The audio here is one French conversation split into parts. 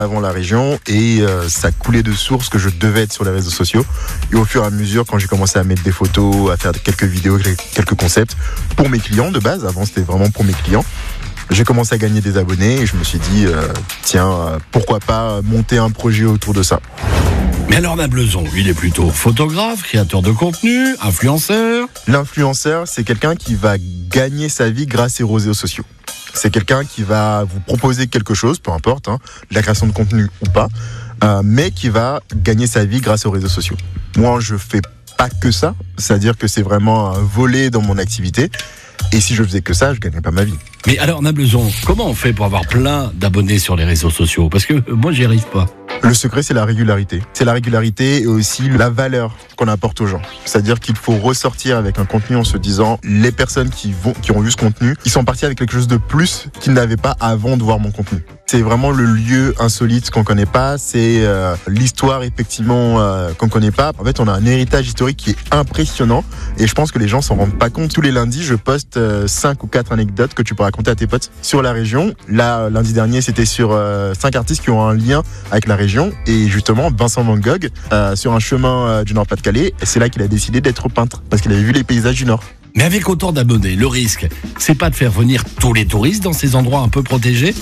avant la région et ça coulait de source que je devais être sur les réseaux sociaux. Et au fur et à mesure, quand j'ai commencé à mettre des photos, à faire quelques vidéos, quelques concepts pour mes clients de base, avant c'était vraiment pour mes clients, j'ai commencé à gagner des abonnés et je me suis dit, pourquoi pas monter un projet autour de ça. Mais alors Nableson, il est plutôt photographe, créateur de contenu, influenceur. L'influenceur, c'est quelqu'un qui va gagner sa vie grâce aux réseaux sociaux. C'est quelqu'un qui va vous proposer quelque chose, peu importe, de la création de contenu ou pas, mais qui va gagner sa vie grâce aux réseaux sociaux. Moi, je fais pas que ça, c'est-à-dire que c'est vraiment un volet dans mon activité. Et si je faisais que ça, je gagnerais pas ma vie. Mais alors Nableson, comment on fait pour avoir plein d'abonnés sur les réseaux sociaux? Parce que moi, j'y arrive pas. Le secret, c'est la régularité. C'est la régularité et aussi la valeur qu'on apporte aux gens. C'est-à-dire qu'il faut ressortir avec un contenu en se disant, les personnes qui ont vu ce contenu, ils sont partis avec quelque chose de plus qu'ils n'avaient pas avant de voir mon contenu. C'est vraiment le lieu insolite qu'on connaît pas, c'est l'histoire effectivement qu'on connaît pas. En fait, on a un héritage historique qui est impressionnant et je pense que les gens s'en rendent pas compte. Tous les lundis, je poste 5 ou 4 anecdotes que tu peux raconter à tes potes sur la région. Là, lundi dernier, c'était sur 5 artistes qui ont un lien avec la région et justement, Vincent Van Gogh, sur un chemin du Nord-Pas-de-Calais, c'est là qu'il a décidé d'être peintre parce qu'il avait vu les paysages du Nord. Mais avec autant d'abonnés, le risque, c'est pas de faire venir tous les touristes dans ces endroits un peu protégés?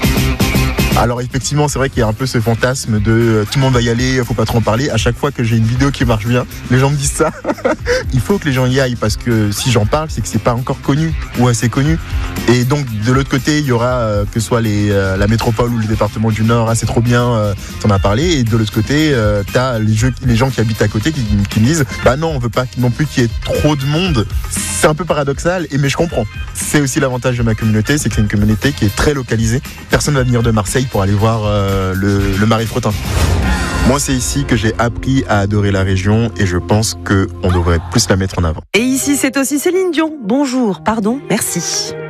Alors effectivement, c'est vrai qu'il y a un peu ce fantasme de tout le monde va y aller, faut pas trop en parler. À chaque fois que j'ai une vidéo qui marche bien, les gens me disent ça. Il faut que les gens y aillent parce que si j'en parle, c'est que c'est pas encore connu ou assez connu. Et donc de l'autre côté, il y aura que ce soit la métropole ou le département du Nord, c'est trop bien, t'en as parlé. Et de l'autre côté, t'as les gens qui habitent à côté qui me disent, bah non, on veut pas non plus qu'il y ait trop de monde. C'est un peu paradoxal, mais je comprends. C'est aussi l'avantage de ma communauté, c'est que c'est une communauté qui est très localisée. Personne ne va venir de Marseille pour aller voir le Marie-Fretin. Moi, c'est ici que j'ai appris à adorer la région et je pense qu'on devrait plus la mettre en avant. Et ici, c'est aussi Céline Dion. Bonjour, pardon, merci.